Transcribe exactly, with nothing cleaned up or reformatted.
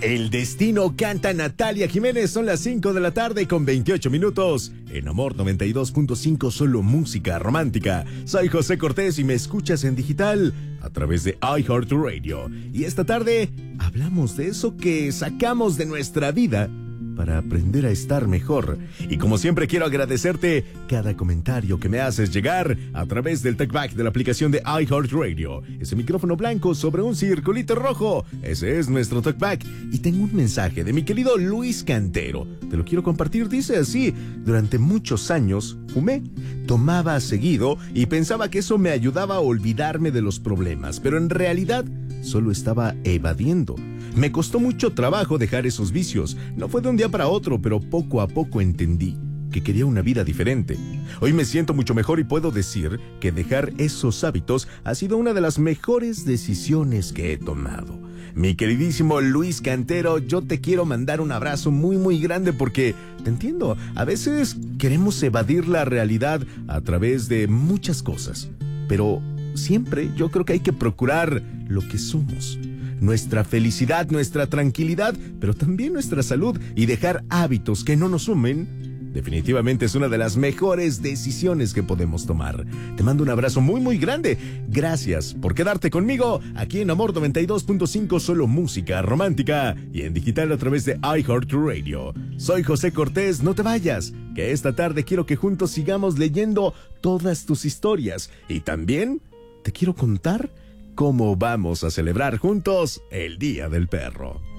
El destino canta Natalia Jiménez. Son las cinco de la tarde con veintiocho minutos. En Amor noventa y dos punto cinco, solo música romántica. Soy José Cortés y me escuchas en digital a través de iHeartRadio. Y esta tarde hablamos de eso que sacamos de nuestra vida para aprender a estar mejor. Y como siempre quiero agradecerte cada comentario que me haces llegar a través del TalkBack de la aplicación de iHeartRadio. Ese micrófono blanco sobre un circulito rojo, ese es nuestro TalkBack. Y tengo un mensaje de mi querido Luis Cantero. Te lo quiero compartir, dice así: durante muchos años fumé, tomaba seguido y pensaba que eso me ayudaba a olvidarme de los problemas, pero en realidad solo estaba evadiendo. Me costó mucho trabajo dejar esos vicios. No fue de un día para otro, pero poco a poco entendí que quería una vida diferente. Hoy me siento mucho mejor y puedo decir que dejar esos hábitos ha sido una de las mejores decisiones que he tomado. Mi queridísimo Luis Cantero, yo te quiero mandar un abrazo muy muy grande porque te entiendo. A veces queremos evadir la realidad a través de muchas cosas, pero siempre yo creo que hay que procurar lo que somos. Nuestra felicidad, nuestra tranquilidad, pero también nuestra salud, y dejar hábitos que no nos sumen, definitivamente es una de las mejores decisiones que podemos tomar. Te mando un abrazo muy muy grande. Gracias por quedarte conmigo aquí en Amor noventa y dos punto cinco, solo música romántica, y en digital a través de iHeartRadio. Soy José Cortés, no te vayas, que esta tarde quiero que juntos sigamos leyendo todas tus historias, y también te quiero contar cómo vamos a celebrar juntos el Día del Perro.